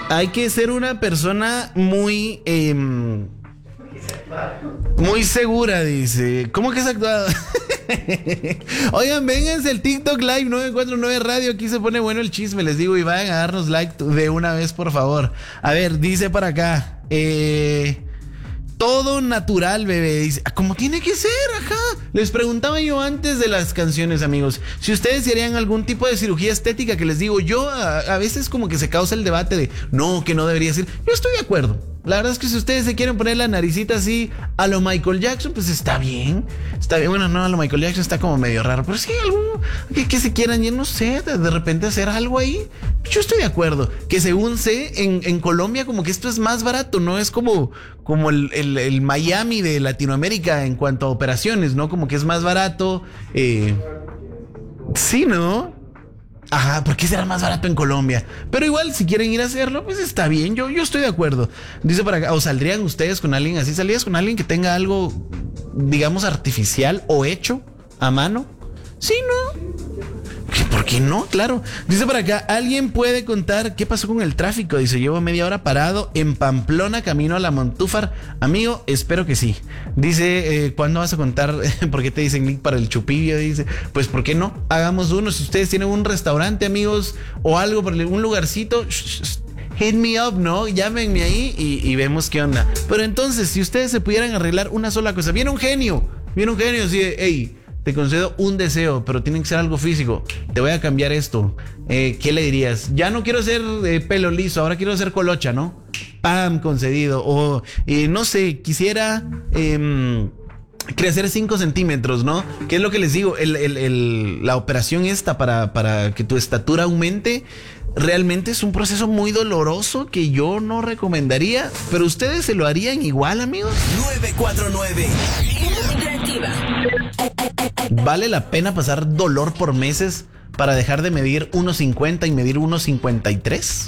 Hay que ser una persona muy muy segura, dice. ¿Cómo que es actuado? Oigan, vénganse el TikTok Live 949 Radio. Aquí se pone bueno el chisme, les digo. Y vayan a darnos like de una vez, por favor. A ver, dice para acá. Todo natural, bebé. Dice, como tiene que ser, ajá. Les preguntaba yo antes de las canciones, amigos, si ustedes harían algún tipo de cirugía estética, que les digo, yo a veces como que se causa el debate de no, que no debería ser. Yo estoy de acuerdo. La verdad es que si ustedes se quieren poner la naricita así a lo Michael Jackson, pues está bien. Está bien. Bueno, no, a lo Michael Jackson está como medio raro. Pero si hay algo que se quieran, yo no sé, de repente hacer algo ahí, yo estoy de acuerdo. Que según sé, en Colombia como que esto es más barato, ¿no? Es como el Miami de Latinoamérica en cuanto a operaciones, ¿no? Como que es más barato. Sí, ¿no? Ajá, ¿por qué será más barato en Colombia? Pero igual, si quieren ir a hacerlo, pues está bien, yo estoy de acuerdo. Dice para acá, ¿o saldrían ustedes con alguien así? ¿Saldrías con alguien que tenga algo, digamos, artificial o hecho a mano? Sí, ¿no? ¿Por qué no? Claro. Dice para acá, ¿alguien puede contar qué pasó con el tráfico? Dice, llevo media hora parado en Pamplona, camino a la Montúfar. Amigo, espero que sí. Dice, ¿cuándo vas a contar por qué te dicen link para el chupillo? Dice, pues ¿por qué no? Hagamos uno. Si ustedes tienen un restaurante, amigos, o algo, por un lugarcito, hit me up, ¿no? Llámenme ahí y vemos qué onda. Pero entonces, si ustedes se pudieran arreglar una sola cosa, viene un genio así de, hey, te concedo un deseo, pero tiene que ser algo físico. Te voy a cambiar esto. ¿Qué le dirías? Ya no quiero ser pelo liso, ahora quiero ser colocha, ¿no? ¡Pam! Concedido. O, no sé, quisiera crecer 5 centímetros, ¿no? ¿Qué es lo que les digo? La operación esta para que tu estatura aumente realmente es un proceso muy doloroso que yo no recomendaría. Pero ustedes se lo harían igual, amigos. 949 Interactiva. ¿Vale la pena pasar dolor por meses para dejar de medir 1.50 y medir 1.53?